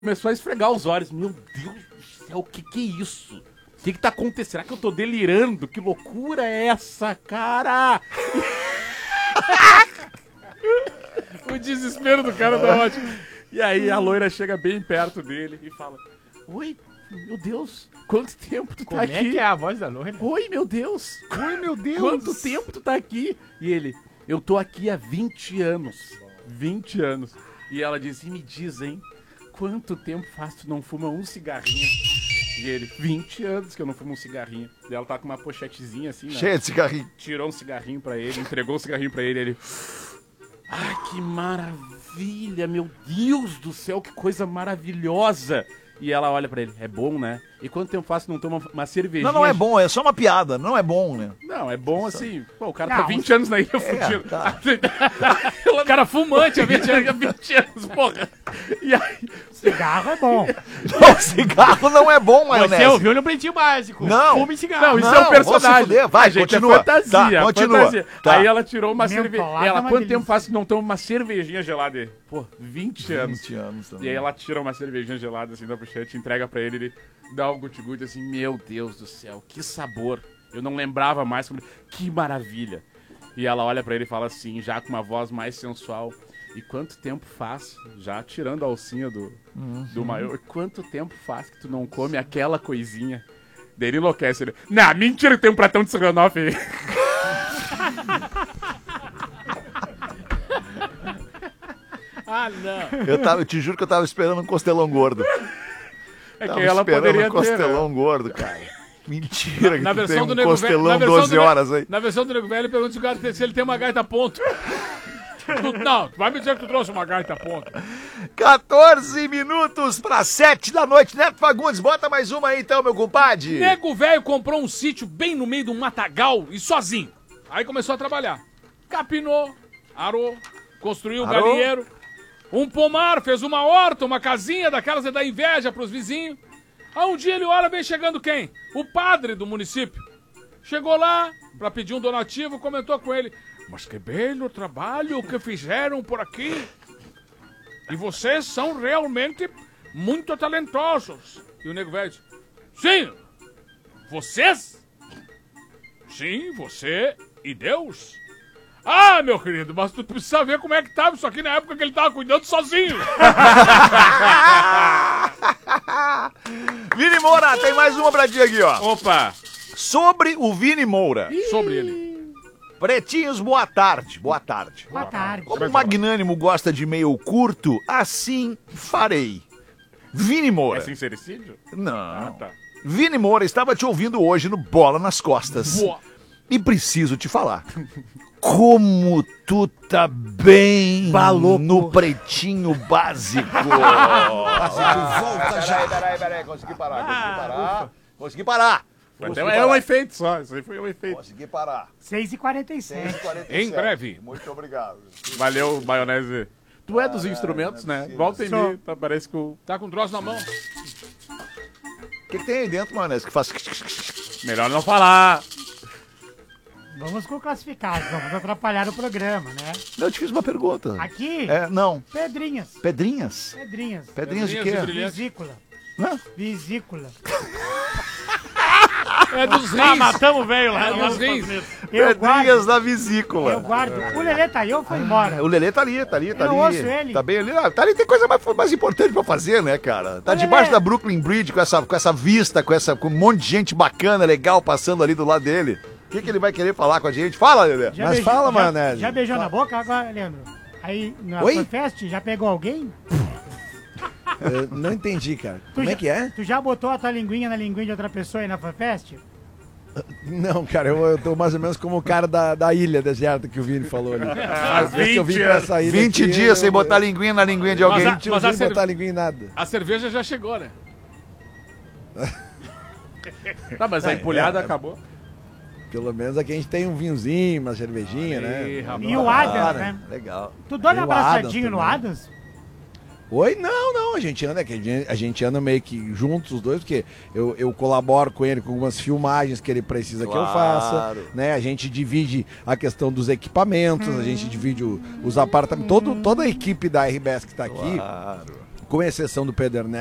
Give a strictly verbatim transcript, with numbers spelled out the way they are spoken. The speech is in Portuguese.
começou a esfregar os olhos. Meu Deus do céu, o que que é isso? O que que tá acontecendo? Será que eu tô delirando? Que loucura é essa, cara? O desespero do cara tá ótimo. E aí a loira chega bem perto dele e fala: Oi, meu Deus, quanto tempo tu Como tá aqui? Como é que é a voz da loira? Oi, meu Deus. Oi, meu Deus. Quanto tempo tu tá aqui? E ele: eu tô aqui há vinte anos. vinte anos. E ela diz: e me diz, hein? Quanto tempo faz tu não fuma um cigarrinho? E ele: vinte anos que eu não fumo um cigarrinho. E ela tá com uma pochetezinha assim, né? Cheia de cigarrinho. Tirou um cigarrinho pra ele, entregou um cigarrinho pra ele, ele... Ai, que maravilha, meu Deus do céu, que coisa maravilhosa. E ela olha pra ele: é bom, né? E quanto tempo faz que não toma uma cervejinha? Não, não é bom, é só uma piada, não é bom, né? Não, é bom assim. Pô, o cara Não, tá vinte anos na ilha fudido. tá. O cara fumante há vinte anos, vinte anos, porra. E aí... Cigarro é bom. Não, cigarro não é bom, maionese. Você ouviu no Pretinho Básico. Não. Fume cigarro. Não, isso Não, é um personagem. vou se fuder. Vai, A gente, continua. É fantasia, Tá, continua. fantasia. Tá. Aí ela tirou uma Mentolada cerveja. é Ela, uma quanto delícia. tempo faz que não toma uma cervejinha gelada? Ele: pô, vinte anos. vinte anos também. E aí ela tira uma cervejinha gelada assim da pochete, entrega pra ele, ele dá um guti-guti assim: meu Deus do céu, que sabor. Eu não lembrava mais como... Que maravilha. E ela olha pra ele e fala assim, já com uma voz mais sensual: e quanto tempo faz, já tirando a alcinha do, Uhum. do maior, quanto tempo faz que tu não come aquela coisinha? Daí ele enlouquece, ele: não, mentira que tem um pratão de estrogonofe aí. Ah, não. Eu, tava, eu te juro que eu tava esperando um costelão gordo. É Tava que ela esperando poderia um costelão ter, né? gordo, cara. Mentira que Na tu tem versão um do Nego Velho. costelão na versão doze do Ne- horas aí. Na versão do Nego Velho, pergunta se, o cara tem- se ele tem uma gaita a ponto. Tu- não, tu vai me dizer que tu trouxe uma gaita a ponto. quatorze minutos para sete da noite. Neto Fagundes, bota mais uma aí então, meu compadre. Nego Velho comprou um sítio bem no meio de um matagal e sozinho. Aí começou a trabalhar. Capinou, arou, construiu um Arou. galinheiro, um pomar, fez uma horta, uma casinha daquelas é da inveja pros vizinhos. Aí um dia ele olha, vem chegando quem? O padre do município. Chegou lá pra pedir um donativo, comentou com ele: mas que belo trabalho que fizeram por aqui. E vocês são realmente muito talentosos. E o Nego Velho disse: sim, vocês? Sim, você e Deus. Ah, meu querido, mas tu precisa ver como é que tava isso aqui na época que ele tava cuidando sozinho. Vini Moura, tem mais uma pra ti aqui, ó. Opa! Sobre o Vini Moura. Sobre ele. Pretinhos, boa tarde. Boa tarde. Boa tarde. Como o Magnânimo gosta de meio curto, assim farei. Vini É Moura. sincericídio? Não. Ah, tá. Vini Moura estava te ouvindo hoje no Bola nas Costas. Boa. E preciso te falar. Como tu tá bem Balouco. no Pretinho Básico. volta já. Peraí, peraí, peraí. Consegui parar, consegui parar. Consegui parar. Consegui Então, é um efeito só, isso aí foi um efeito. Consegui parar. seis e quarenta e sete. seis e quarenta e Em sete. breve. Muito obrigado. Valeu, maionese. Tu é dos instrumentos, não é né? possível. Volta em Sou. mim, tá, parece que o... Tá com um troço na mão. O que, que tem aí dentro, maionese, que faz... Melhor não falar. Vamos com classificados, vamos atrapalhar o programa, né? Não, eu te fiz uma pergunta. Aqui, É, não. pedrinhas. Pedrinhas? Pedrinhas. Pedrinhas de Pedrinhas de quê? brilhante. Vesícula. Hã? Vesícula. É dos Ah, rins. matamos o velho lá. É dos rins. Eu Pedrinhas guardo, da vesícula. eu guardo. O Lelê tá aí ou foi embora? O Lelê tá ali, tá ali, tá Eu ali. não ouço ele. Tá bem ali. Ah, tá ali, tem coisa mais, mais importante pra fazer, né, cara? Tá Ô, debaixo Lelê. da Brooklyn Bridge com essa, com essa vista, com, essa, com um monte de gente bacana, legal, passando ali do lado dele. O que, que ele vai querer falar com a gente? Fala, Lelê. Já Mas beijou- fala, já- maionese. Já beijou na boca agora, Leandro? Aí, na Oi? Fest, já pegou alguém? Eu não entendi, cara. Tu Como já, é que é? Tu já botou a tua linguinha na linguinha de outra pessoa aí na FanFest? Não, cara, eu, eu tô mais ou menos como o cara da, da ilha deserta que o Vini falou ali. Faz Desde que eu vim vinte pra anos. essa ilha vinte aqui, dias eu- sem botar a linguinha na linguinha de alguém. Mas a- vinte mas dias a sem cerve- botar linguinha em nada. A cerveja já chegou, né? Tá, mas a É, empulhada é, é. acabou. Pelo menos aqui a gente tem um vinhozinho, uma cervejinha, Aí, né? rapaz. E o Adams, Ah, né? Legal. Tu dá uma E o Adams abraçadinho no também. Adams? Oi? Não, não, a gente anda, que a gente, a gente anda meio que juntos os dois, porque eu, eu colaboro com ele com algumas filmagens que ele precisa que eu faça, Claro. né? A gente divide a questão dos equipamentos, a gente divide o- os apartamentos, todo, toda a equipe da R B S que tá aqui Claro. com exceção do Pedro